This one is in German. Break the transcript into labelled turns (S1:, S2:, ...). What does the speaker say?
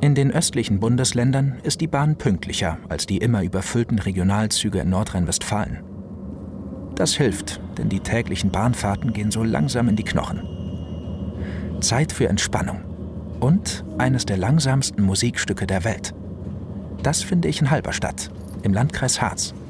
S1: In den östlichen Bundesländern ist die Bahn pünktlicher als die immer überfüllten Regionalzüge in Nordrhein-Westfalen. Das hilft, denn die täglichen Bahnfahrten gehen so langsam in die Knochen. Zeit für Entspannung und eines der langsamsten Musikstücke der Welt. Das finde ich in Halberstadt, im Landkreis Harz.